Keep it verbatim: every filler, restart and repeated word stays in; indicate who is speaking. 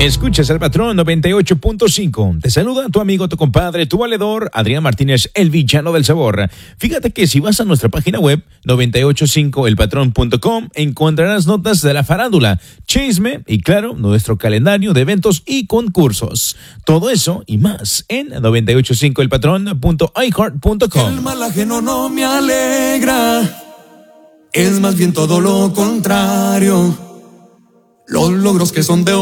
Speaker 1: Escuchas al Patrón noventa y ocho punto cinco. Te saluda tu amigo, tu compadre, tu valedor, Adrián Martínez, el villano del sabor. Fíjate que si vas a nuestra página web, noventa y ocho punto cinco el patrón punto com, encontrarás notas de la farándula, chisme y, claro, nuestro calendario de eventos y concursos. Todo eso y más en noventa y ocho punto cinco el patrón punto i heart punto com.
Speaker 2: El mal ajeno no me alegra, es más bien todo lo contrario. Los logros que son de